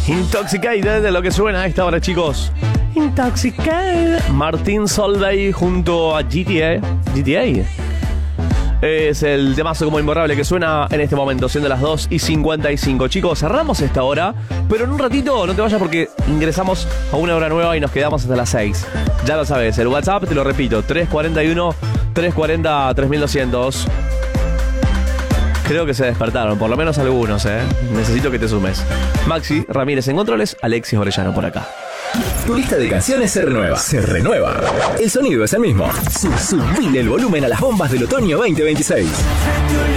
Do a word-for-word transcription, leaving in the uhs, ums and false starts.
Intoxicated de lo que suena a esta hora, chicos. Intoxicated. Martín Solveig junto a G T A. G T A. Es el temazo como imborrable que suena en este momento, siendo las dos y cincuenta y cinco. Chicos, cerramos esta hora, pero en un ratito no te vayas porque ingresamos a una hora nueva y nos quedamos hasta las seis. Ya lo sabes, el WhatsApp, te lo repito, tres cuarenta y uno, trescientos cuarenta, tres mil doscientos. Creo que se despertaron, por lo menos algunos, ¿eh? Necesito que te sumes. Maxi Ramírez en controles, Alexis Orellano por acá. Tu lista de canciones se renueva. Se renueva. El sonido es el mismo. Subile el volumen a las bombas del otoño veinte veintiséis.